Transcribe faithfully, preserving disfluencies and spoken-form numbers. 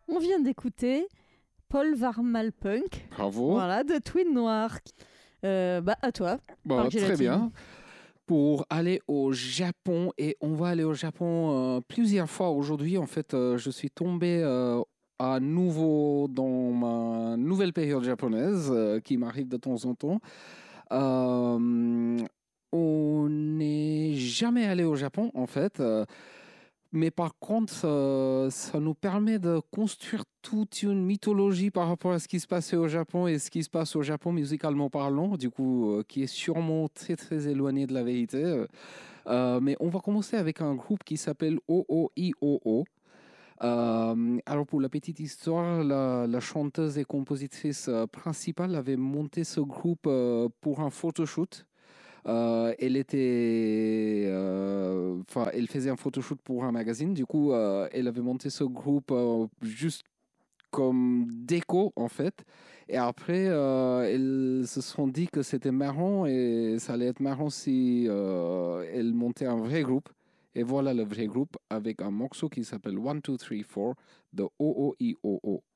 On vient d'écouter Paul Varmalpunk, Bravo. voilà, de Twin Noir. Euh, bah, à toi. Bon, Parc très Gélatine. bien. Pour aller au Japon, et on va aller au Japon euh, plusieurs fois aujourd'hui. En fait, euh, je suis tombé euh, à nouveau dans ma nouvelle période japonaise euh, qui m'arrive de temps en temps. Euh, on n'est jamais allé au Japon, en fait. euh, Mais par contre, euh, ça nous permet de construire toute une mythologie par rapport à ce qui se passait au Japon et ce qui se passe au Japon musicalement parlant, du coup, euh, qui est sûrement très très éloigné de la vérité. Euh, euh, mais on va commencer avec un groupe qui s'appelle O O I O O. Euh, alors pour la petite histoire, la, la chanteuse et compositrice euh, principale avait monté ce groupe euh, pour un photoshoot. Euh, elle était, euh, enfin, elle faisait un photoshoot pour un magazine. Du coup, euh, elle avait monté ce groupe euh, juste comme déco en fait. Et après, euh, elles se sont dit que c'était marrant et ça allait être marrant si euh, elles montaient un vrai groupe. Et voilà le vrai groupe avec un morceau qui s'appelle one two three four de O O I O O.